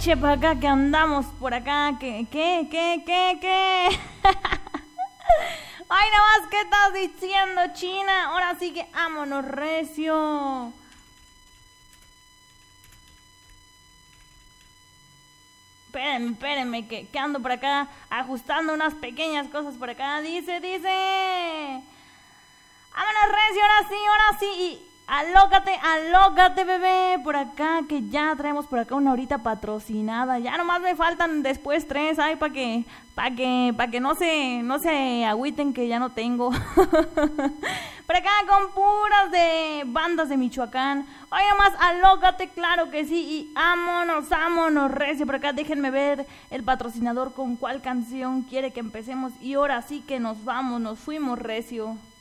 eche para acá que andamos por acá, ¿qué? Ay, nada más, ¿qué estás diciendo, China? Ahora sí que vámonos, recio. Espérenme, que ando por acá ajustando unas pequeñas cosas por acá. Dice. Vámonos, recio, ahora sí. Y alócate, bebé. Por acá, que ya traemos por acá una horita patrocinada. Ya nomás me faltan después 3, ay, para que no se agüiten que ya no tengo. Por acá con puras de bandas de Michoacán. Oye, nomás alócate, claro que sí. Y vámonos, recio. Por acá déjenme ver el patrocinador con cuál canción quiere que empecemos. Y ahora sí que nos fuimos, recio.